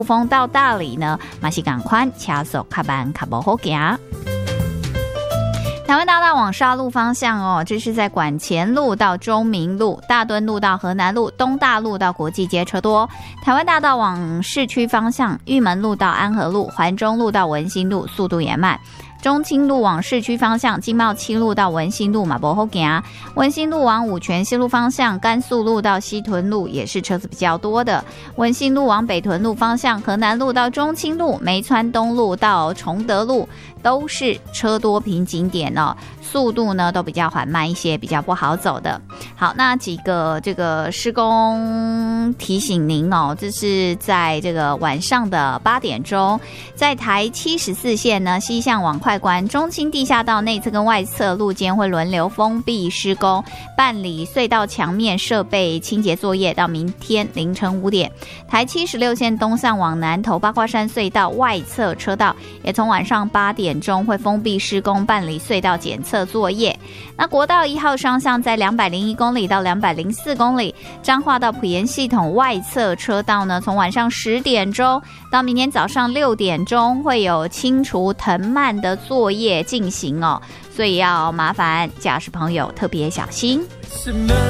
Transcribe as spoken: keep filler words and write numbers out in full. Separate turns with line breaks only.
峰到大理呢，嘛是赶快车速较慢较不好行。台湾大道往沙路方向哦，这是在管前路到中明路、大墩路到河南路、东大路到国际街车多。台湾大道往市区方向，玉门路到安和路、环中路到文心路，速度也慢。中清路往市区方向，经贸七路到文心路嘛不好行。文心路往五权西路方向，甘肃路到西屯路也是车子比较多的。文心路往北屯路方向，河南路到中清路、梅川东路到崇德路都是车多瓶颈点哦，速度呢都比较缓慢一些，比较不好走的。好，那几个这个施工提醒您哦，这是在这个晚上的八点钟，在台七十四线呢西向往快关中清地下道内侧跟外侧路间会轮流封闭施工，办理隧道墙面设备清洁作业到明天凌晨五点。台七十六线东向往南投八卦山隧道外侧车道也从晚上八点钟会封闭施工，办理隧道检测作业。那国道一号双向在两百零一公里到两百零四公里，彰化到埔盐系统外侧车道呢，从晚上十点钟到明天早上六点钟会有清除藤蔓的作业进行哦，所以要麻烦驾驶朋友特别小心。